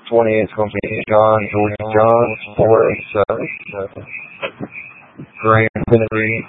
20 is going to be John, George John, 487. Grand Infinity,